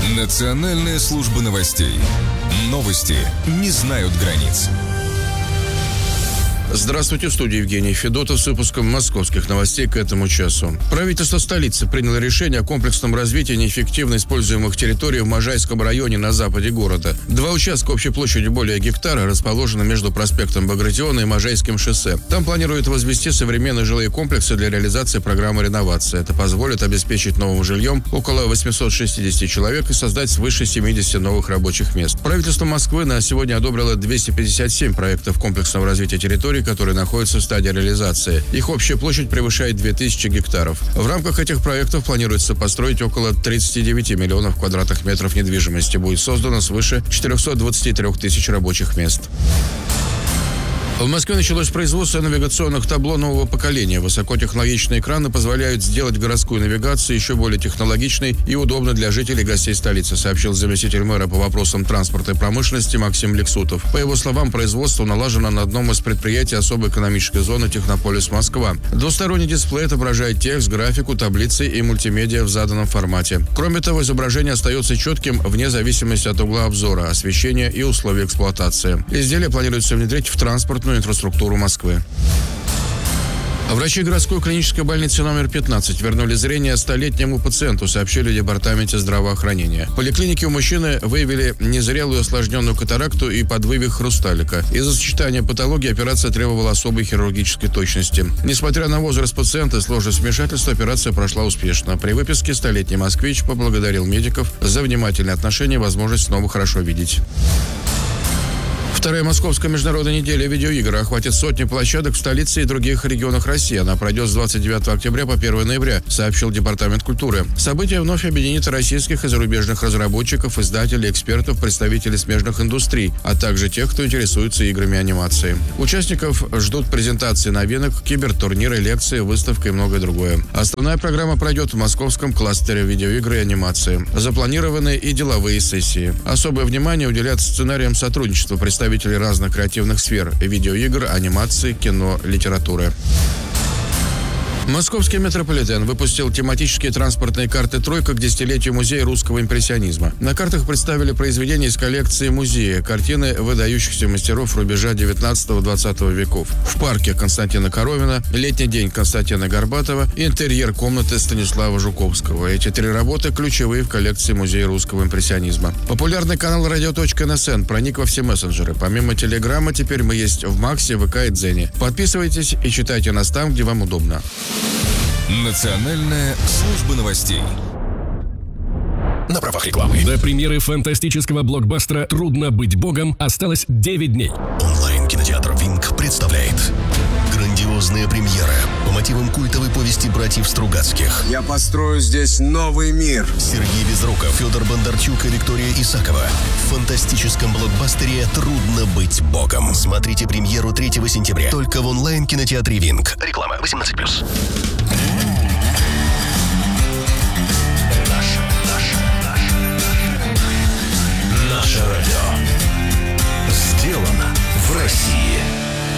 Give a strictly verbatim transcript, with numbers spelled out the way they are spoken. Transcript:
Национальная служба новостей. Новости не знают границ. Здравствуйте, в студии Евгений Федотов с выпуском московских новостей к этому часу. Правительство столицы приняло решение о комплексном развитии неэффективно используемых территорий в Можайском районе на западе города. Два участка общей площадью более гектара расположены между проспектом Багратиона и Можайским шоссе. Там планируют возвести современные жилые комплексы для реализации программы реновации. Это позволит обеспечить новым жильем около восьмисот шестидесяти человек и создать свыше семидесяти новых рабочих мест. Правительство Москвы на сегодня одобрило двести пятьдесят семь проектов комплексного развития территорий, которые находятся в стадии реализации. Их общая площадь превышает две тысячи гектаров. В рамках этих проектов планируется построить около тридцати девяти миллионов квадратных метров недвижимости. Будет создано свыше четырехсот двадцати трёх тысяч рабочих мест. В Москве началось производство навигационных табло нового поколения. Высокотехнологичные экраны позволяют сделать городскую навигацию еще более технологичной и удобной для жителей и гостей столицы, сообщил заместитель мэра по вопросам транспорта и промышленности Максим Лексутов. По его словам, производство налажено на одном из предприятий особой экономической зоны Технополис Москва. Двусторонний дисплей отображает текст, графику, таблицы и мультимедиа в заданном формате. Кроме того, изображение остается четким вне зависимости от угла обзора, освещения и условий эксплуатации. Изделие планируется внедрить в транспортную инфраструктуру Москвы. Врачи городской клинической больницы номер пятнадцать вернули зрение столетнему пациенту, сообщили в департаменте здравоохранения. В поликлинике у мужчины выявили незрелую осложненную катаракту и подвывих хрусталика. Из-за сочетания патологии операция требовала особой хирургической точности. Несмотря на возраст пациента и сложность вмешательства, операция прошла успешно. При выписке столетний москвич поблагодарил медиков за внимательное отношение и возможность снова хорошо видеть. Вторая Московская международная неделя видеоигр охватит сотни площадок в столице и других регионах России. Она пройдет с двадцать девятого октября по первое ноября, сообщил Департамент культуры. Событие вновь объединит российских и зарубежных разработчиков, издателей, экспертов, представителей смежных индустрий, а также тех, кто интересуется играми и анимацией. Участников ждут презентации новинок, кибертурниры, лекции, выставка и многое другое. Основная программа пройдет в московском кластере видеоигры и анимации. Запланированы и деловые сессии. Особое внимание уделят сценариям сотрудничества представителей разных креативных сфер – видеоигр, анимации, кино, литературы. Московский метрополитен выпустил тематические транспортные карты «Тройка» к десятилетию музея русского импрессионизма. На картах представили произведения из коллекции музея, картины выдающихся мастеров рубежа девятнадцатого-двадцатого веков. В парке Константина Коровина, «Летний день» Константина Горбатова, интерьер комнаты Станислава Жуковского. Эти три работы ключевые в коллекции музея русского импрессионизма. Популярный канал радио.НСН проник во все мессенджеры. Помимо Телеграма, теперь мы есть в Максе, ВК и Дзене. Подписывайтесь и читайте нас там, где вам удобно. Национальная служба новостей. На правах рекламы. До премьеры фантастического блокбастера «Трудно быть богом» осталось девять дней. Онлайн-кинотеатр «Винк» представляет грандиозная премьера по мотивам культовой повести братьев Стругацких. Я построю здесь новый мир. Сергей Безруков, Федор Бондарчук и Виктория Исакова. В фантастическом блокбастере «Трудно быть богом». Смотрите премьеру третьего сентября только в онлайн-кинотеатре «Винк». Реклама восемнадцать плюс.